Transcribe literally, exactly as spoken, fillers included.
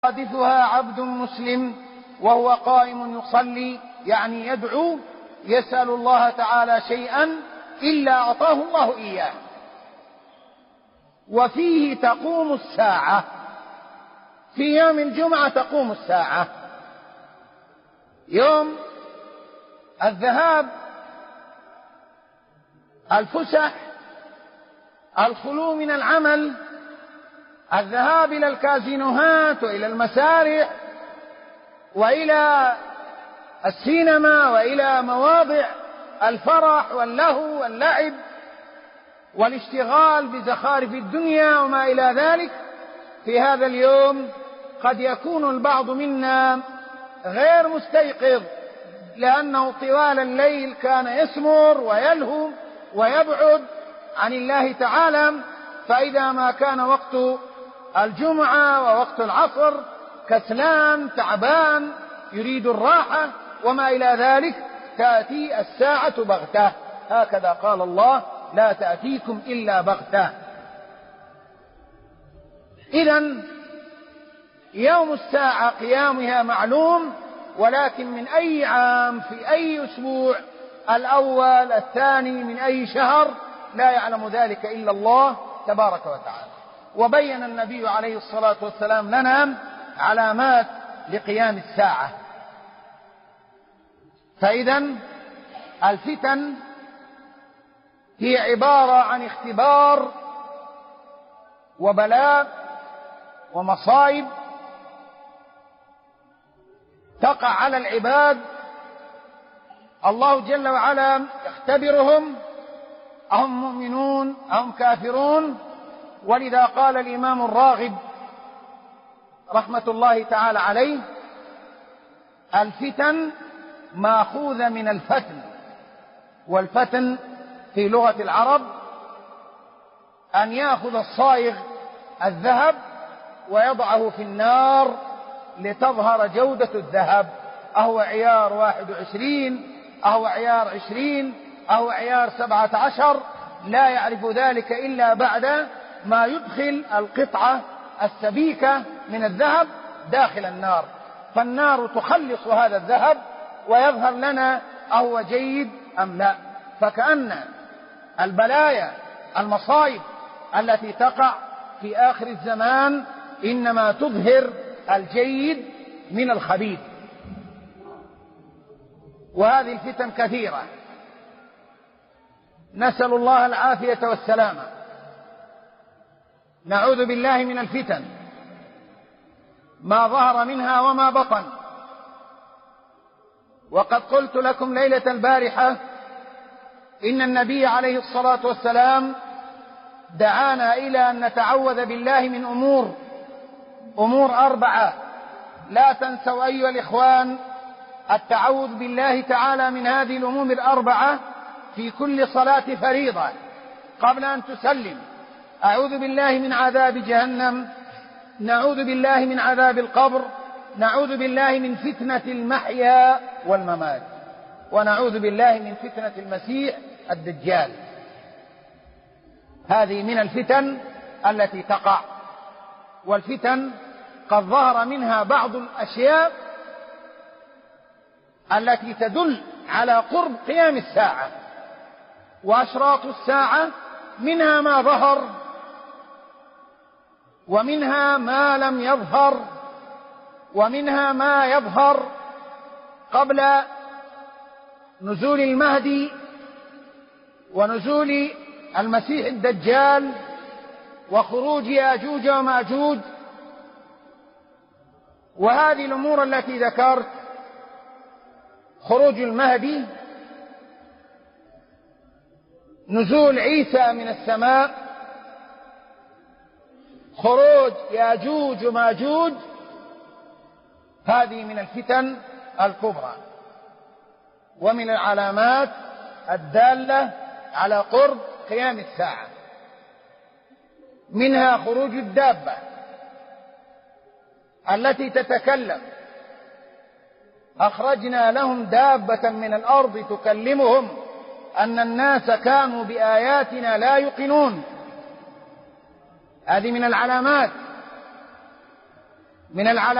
يصادفها عبد مسلم وهو قائم يصلي، يعني يدعو يسأل الله تعالى شيئا إلا أعطاه الله إياه. وفيه تقوم الساعة، في يوم الجمعة تقوم الساعة. يوم الذهاب، الفسح، الخلو من العمل، الذهاب إلى الكازينوهات وإلى المسارح وإلى السينما وإلى مواضع الفرح واللهو واللعب والاشتغال بزخارف الدنيا وما إلى ذلك. في هذا اليوم قد يكون البعض منا غير مستيقظ، لأنه طوال الليل كان يسمر ويلهو ويبعد عن الله تعالى، فإذا ما كان وقت الجمعة ووقت العصر كسلان تعبان يريد الراحة وما إلى ذلك، تأتي الساعة بغتة، هكذا قال الله: لا تأتيكم إلا بغتة. إذن يوم الساعة قيامها معلوم، ولكن من أي عام في أي أسبوع، الأول الثاني من أي شهر، لا يعلم ذلك إلا الله تبارك وتعالى. وبين النبي عليه الصلاة والسلام لنا علامات لقيام الساعة. فإذن الفتن هي عبارة عن اختبار وبلاء ومصائب تقع على العباد، الله جل وعلا يختبرهم أهم مؤمنون أهم كافرون. ولذا قال الإمام الراغب رحمة الله تعالى عليه: الفتن ماخوذة من الفتن، والفتن في لغة العرب أن يأخذ الصائغ الذهب ويضعه في النار لتظهر جودة الذهب، أهو عيار واحد وعشرين، أهو عيار عشرين، أهو عيار سبعة عشر، لا يعرف ذلك إلا بعد ما يدخل القطعة السبيكة من الذهب داخل النار، فالنار تخلص هذا الذهب ويظهر لنا أهو جيد أم لا. فكأن البلايا المصائب التي تقع في آخر الزمان إنما تظهر الجيد من الخبيث. وهذه الفتن كثيرة، نسأل الله العافية والسلامة. نعوذ بالله من الفتن ما ظهر منها وما بطن. وقد قلت لكم ليلة البارحة إن النبي عليه الصلاة والسلام دعانا إلى أن نتعوذ بالله من أمور أمور أربعة. لا تنسوا أيها الإخوان التعوذ بالله تعالى من هذه الأمور الأربعة في كل صلاة فريضة قبل أن تسلم. أعوذ بالله من عذاب جهنم، نعوذ بالله من عذاب القبر، نعوذ بالله من فتنة المحيا والممات، ونعوذ بالله من فتنة المسيح الدجال. هذه من الفتن التي تقع، والفتن قد ظهر منها بعض الأشياء التي تدل على قرب قيام الساعة وأشراط الساعة، منها ما ظهر ومنها ما لم يظهر ومنها ما يظهر قبل نزول المهدي ونزول المسيح الدجال وخروج ياجوج وماجوج. وهذه الأمور التي ذكرت: خروج المهدي، نزول عيسى من السماء، خروج ياجوج وماجوج، هذه من الفتن الكبرى ومن العلامات الدالة على قرب قيام الساعة. منها خروج الدابة التي تتكلم: أخرجنا لهم دابة من الأرض تكلمهم أن الناس كانوا بآياتنا لا يوقنون. هذه من العلامات. من العلامات